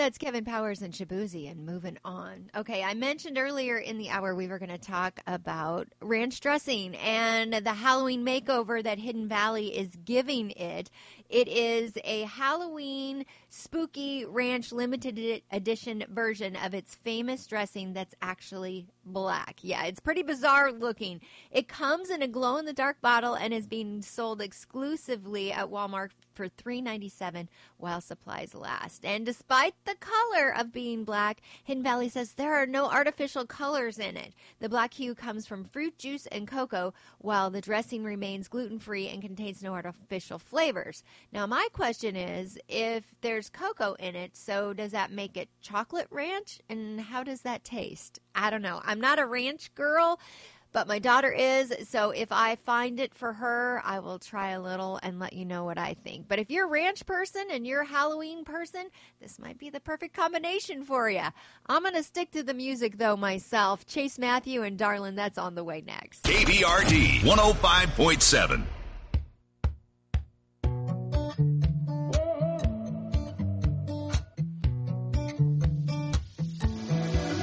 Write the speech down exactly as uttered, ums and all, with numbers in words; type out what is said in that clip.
That's Kevin Powers and Shabuzi, and moving on. Okay, I mentioned earlier in the hour we were going to talk about ranch dressing and the Halloween makeover that Hidden Valley is giving it. It is a Halloween spooky ranch limited edition version of its famous dressing that's actually black. Yeah, it's pretty bizarre looking. It comes in a glow-in-the-dark bottle and is being sold exclusively at Walmart for three dollars and ninety-seven cents while supplies last. And despite the color of being black, Hidden Valley says there are no artificial colors in it. The black hue comes from fruit juice and cocoa, while the dressing remains gluten-free and contains no artificial flavors. Now, my question is, if there's cocoa in it, so does that make it chocolate ranch? And how does that taste? I don't know. I'm not a ranch girl, but my daughter is, so if I find it for her, I will try a little and let you know what I think. But if you're a ranch person and you're a Halloween person, this might be the perfect combination for you. I'm going to stick to the music, though, myself. Chase Matthew and Darlin', that's on the way next. K B R D one oh five point seven.